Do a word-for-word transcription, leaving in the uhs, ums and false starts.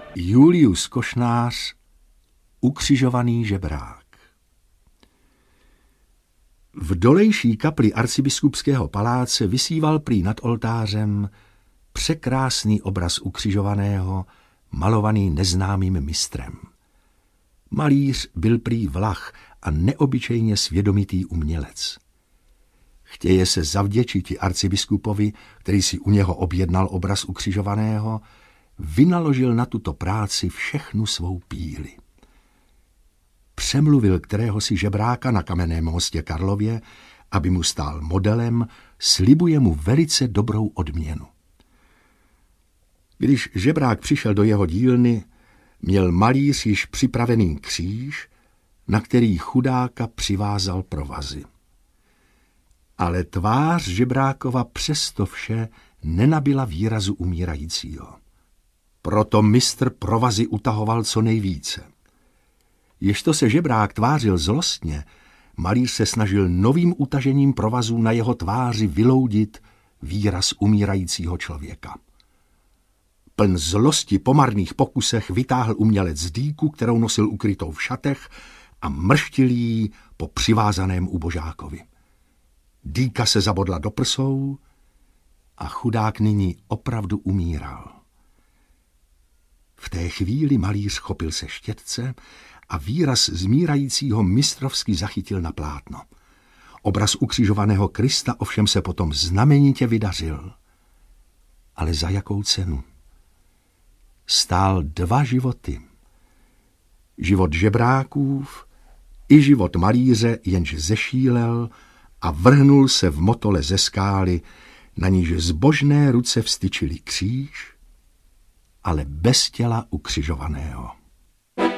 Julius Košnář, ukřižovaný žebrák. V dolejší kapli arcibiskupského paláce visíval prý nad oltářem překrásný obraz ukřižovaného, malovaný neznámým mistrem. Malíř byl prý Vlach a neobyčejně svědomitý umělec. Chtěje se zavděčiti arcibiskupovi, který si u něho objednal obraz ukřižovaného, vynaložil na tuto práci všechnu svou píli. Přemluvil kterého si žebráka na Kamenném mostě Karlově, aby mu stál modelem, slibuje mu velice dobrou odměnu. Když žebrák přišel do jeho dílny, měl malíř již připravený kříž, na který chudáka přivázal provazy. Ale tvář žebrákova přesto vše nenabila výrazu umírajícího. Proto mistr provazy utahoval co nejvíce. Ježto se žebrák tvářil zlostně, malíř se snažil novým utažením provazů na jeho tváři vyloudit výraz umírajícího člověka. Pln zlosti po marných pokusech vytáhl umělec dýku, kterou nosil ukrytou v šatech, a mrštil jí po přivázaném ubožákovi. Dýka se zabodla do prsou a chudák nyní opravdu umíral. V té chvíli malíř chopil se štětce a výraz zmírajícího mistrovsky zachytil na plátno. Obraz ukřižovaného Krista ovšem se potom znamenitě vydařil. Ale za jakou cenu? Stál dva životy. Život žebrákův i život malíře, jenž zešílel a vrhnul se v motole ze skály, na níž zbožné ruce vstyčily kříž, ale bez těla ukřižovaného.